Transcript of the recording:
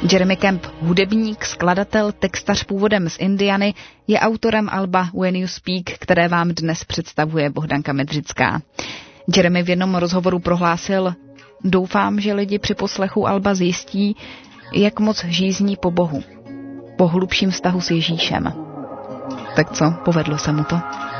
Jeremy Camp, hudebník, skladatel, textař původem z Indiany, je autorem alba When You Speak, které vám dnes představuje Bohdanka Medřická. Jeremy v jednom rozhovoru prohlásil: doufám, že lidi při poslechu alba zjistí, jak moc žízní po Bohu, po hlubším vztahu s Ježíšem. Tak co, povedlo se mu to?